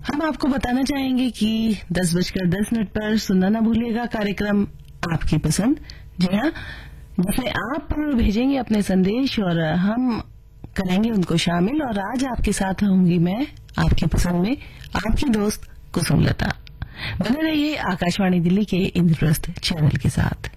हम आपको बताना चाहेंगे कि 10:10 पर सुनना ना भूलिएगा कार्यक्रम आपकी पसंद। जी हाँ, जिसमें आप भेजेंगे अपने संदेश और हम करेंगे उनको शामिल। और आज आपके साथ होंगी मैं आपकी पसंद में आपकी दोस्त कुसुमलता। बने रहिए आकाशवाणी दिल्ली के इंद्रप्रस्थ चैनल के साथ।